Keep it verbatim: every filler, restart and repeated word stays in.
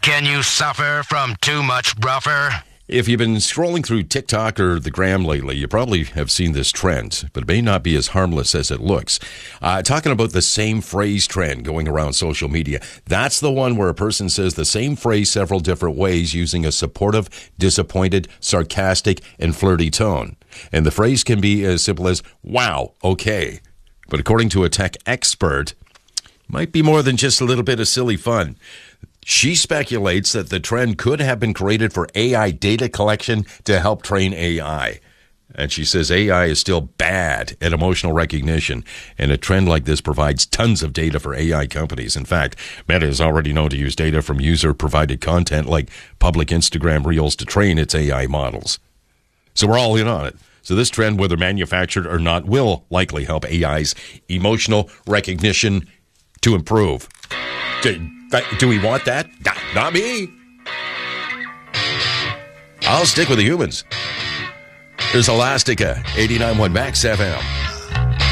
Can you suffer from too much bruffer? If you've been scrolling through TikTok or the gram lately, you probably have seen this trend, but it may not be as harmless as it looks. Uh, talking about the same phrase trend going around social media. That's the one where a person says the same phrase several different ways using a supportive, disappointed, sarcastic, and flirty tone. And the phrase can be as simple as, wow, okay. But according to a tech expert, it might be more than just a little bit of silly fun. She speculates that the trend could have been created for A I data collection to help train A I. And she says A I is still bad at emotional recognition, and a trend like this provides tons of data for A I companies. In fact, Meta is already known to use data from user-provided content like public Instagram Reels to train its A I models. So we're all in on it. So this trend, whether manufactured or not, will likely help A I's emotional recognition to improve. Do, do we want that? Not, not me. I'll stick with the humans. There's Elastica, eighty-nine point one Max F M.